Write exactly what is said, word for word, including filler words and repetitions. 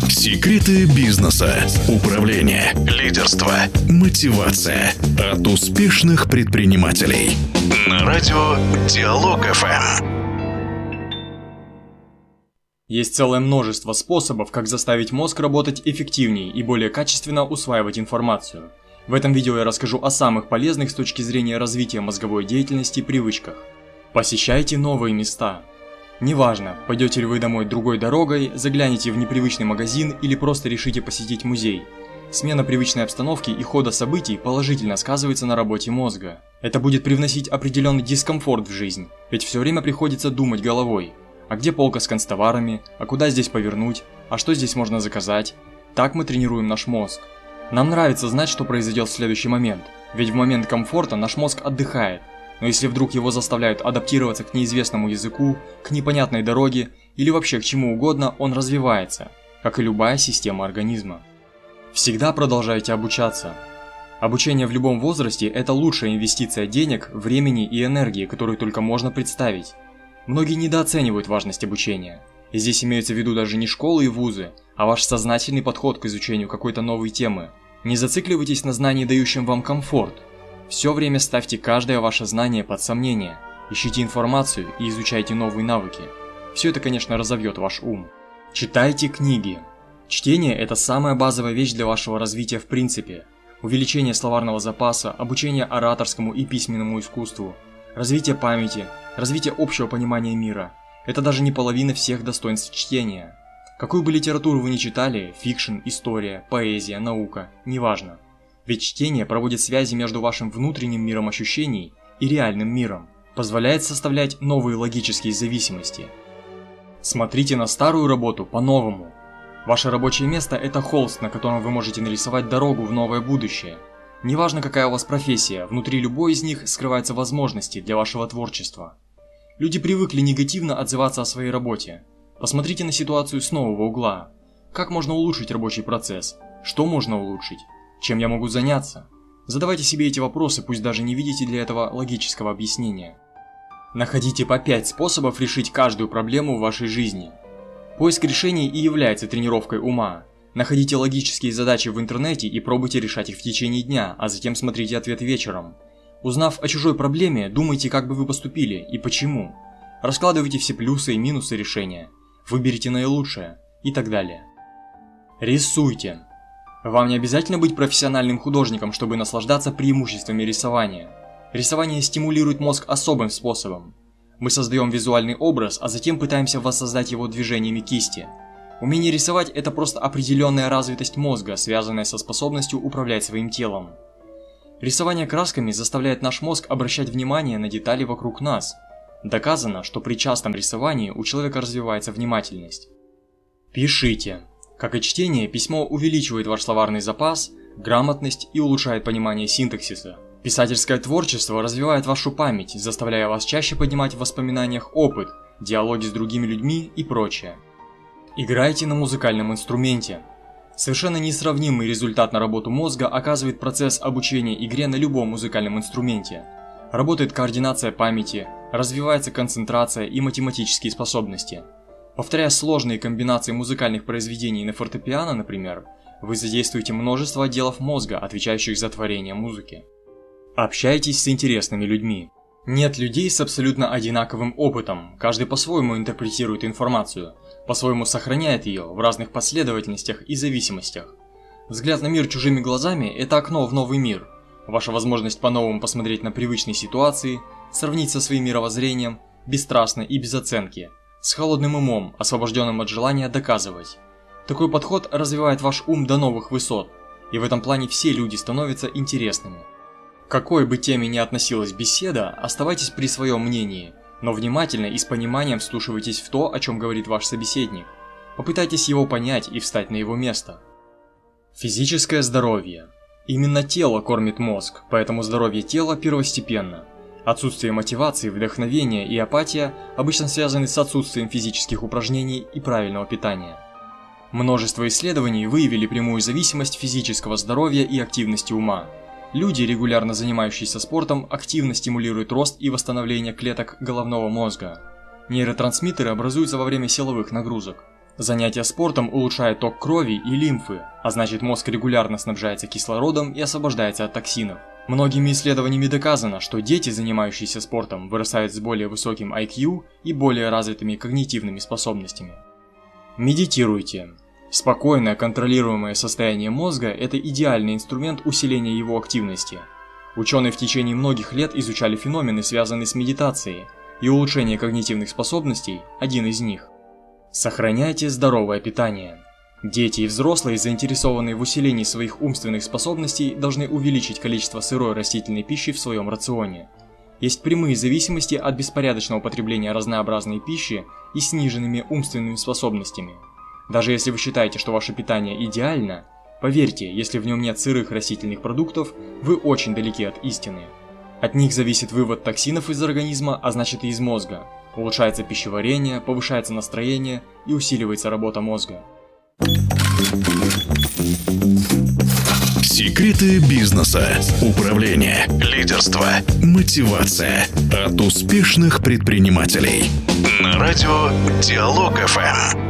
Секреты бизнеса, управления, лидерства, мотивация от успешных предпринимателей. На радио Диалог эф эм. Есть целое множество способов, как заставить мозг работать эффективнее и более качественно усваивать информацию. В этом видео я расскажу о самых полезных с точки зрения развития мозговой деятельности привычках. Посещайте новые места. Неважно, пойдете ли вы домой другой дорогой, загляните в непривычный магазин или просто решите посетить музей. Смена привычной обстановки и хода событий положительно сказывается на работе мозга. Это будет привносить определенный дискомфорт в жизнь, ведь все время приходится думать головой. А где полка с канцтоварами? А куда здесь повернуть? А что здесь можно заказать? Так мы тренируем наш мозг. Нам нравится знать, что произойдет в следующий момент, ведь в момент комфорта наш мозг отдыхает. Но если вдруг его заставляют адаптироваться к неизвестному языку, к непонятной дороге или вообще к чему угодно, он развивается, как и любая система организма. Всегда продолжайте обучаться. Обучение в любом возрасте – это лучшая инвестиция денег, времени и энергии, которую только можно представить. Многие недооценивают важность обучения. И здесь имеются в виду даже не школы и вузы, а ваш сознательный подход к изучению какой-то новой темы. Не зацикливайтесь на знании, дающем вам комфорт. Все время ставьте каждое ваше знание под сомнение, ищите информацию и изучайте новые навыки. Все это, конечно, разовьет ваш ум. Читайте книги. Чтение – это самая базовая вещь для вашего развития в принципе. Увеличение словарного запаса, обучение ораторскому и письменному искусству, развитие памяти, развитие общего понимания мира – это даже не половина всех достоинств чтения. Какую бы литературу вы ни читали – фикшн, история, поэзия, наука – неважно. Ведь чтение проводит связи между вашим внутренним миром ощущений и реальным миром, позволяет составлять новые логические зависимости. Смотрите на старую работу по-новому. Ваше рабочее место – это холст, на котором вы можете нарисовать дорогу в новое будущее. Неважно, какая у вас профессия, внутри любой из них скрываются возможности для вашего творчества. Люди привыкли негативно отзываться о своей работе. Посмотрите на ситуацию с нового угла. Как можно улучшить рабочий процесс? Что можно улучшить? Чем я могу заняться? Задавайте себе эти вопросы, пусть даже не видите для этого логического объяснения. Находите по пять способов решить каждую проблему в вашей жизни. Поиск решений и является тренировкой ума. Находите логические задачи в интернете и пробуйте решать их в течение дня, а затем смотрите ответ вечером. Узнав о чужой проблеме, думайте, как бы вы поступили и почему. Раскладывайте все плюсы и минусы решения. Выберите наилучшее и так далее. Рисуйте. Вам не обязательно быть профессиональным художником, чтобы наслаждаться преимуществами рисования. Рисование стимулирует мозг особым способом. Мы создаем визуальный образ, а затем пытаемся воссоздать его движениями кисти. Умение рисовать – это просто определенная развитость мозга, связанная со способностью управлять своим телом. Рисование красками заставляет наш мозг обращать внимание на детали вокруг нас. Доказано, что при частом рисовании у человека развивается внимательность. Пишите. Как и чтение, письмо увеличивает ваш словарный запас, грамотность и улучшает понимание синтаксиса. Писательское творчество развивает вашу память, заставляя вас чаще поднимать в воспоминаниях опыт, диалоги с другими людьми и прочее. Играйте на музыкальном инструменте. Совершенно несравнимый результат на работу мозга оказывает процесс обучения игре на любом музыкальном инструменте. Работает координация памяти, развивается концентрация и математические способности. Повторяя сложные комбинации музыкальных произведений на фортепиано, например, вы задействуете множество отделов мозга, отвечающих за творение музыки. Общайтесь с интересными людьми. Нет людей с абсолютно одинаковым опытом, каждый по-своему интерпретирует информацию, по-своему сохраняет ее в разных последовательностях и зависимостях. Взгляд на мир чужими глазами – это окно в новый мир. Ваша возможность по-новому посмотреть на привычные ситуации, сравнить со своим мировоззрением, бесстрастно и без оценки, с холодным умом, освобожденным от желания доказывать. Такой подход развивает ваш ум до новых высот, и в этом плане все люди становятся интересными. К какой бы теме ни относилась беседа, оставайтесь при своем мнении, но внимательно и с пониманием вслушивайтесь в то, о чем говорит ваш собеседник. Попытайтесь его понять и встать на его место. Физическое здоровье. Именно тело кормит мозг, поэтому здоровье тела первостепенно. Отсутствие мотивации, вдохновения и апатия обычно связаны с отсутствием физических упражнений и правильного питания. Множество исследований выявили прямую зависимость физического здоровья и активности ума. Люди, регулярно занимающиеся спортом, активно стимулируют рост и восстановление клеток головного мозга. Нейротрансмиттеры образуются во время силовых нагрузок. Занятие спортом улучшает ток крови и лимфы, а значит мозг регулярно снабжается кислородом и освобождается от токсинов. Многими исследованиями доказано, что дети, занимающиеся спортом, вырастают с более высоким ай кью и более развитыми когнитивными способностями. Медитируйте. Спокойное, контролируемое состояние мозга – это идеальный инструмент усиления его активности. Ученые в течение многих лет изучали феномены, связанные с медитацией, и улучшение когнитивных способностей – один из них. Сохраняйте здоровое питание. Дети и взрослые, заинтересованные в усилении своих умственных способностей, должны увеличить количество сырой растительной пищи в своем рационе. Есть прямые зависимости от беспорядочного потребления разнообразной пищи и сниженными умственными способностями. Даже если вы считаете, что ваше питание идеально, поверьте, если в нем нет сырых растительных продуктов, вы очень далеки от истины. От них зависит вывод токсинов из организма, а значит и из мозга. Улучшается пищеварение, повышается настроение и усиливается работа мозга. Секреты бизнеса, управления, лидерства, мотивация от успешных предпринимателей. На радио Диалог эф эм.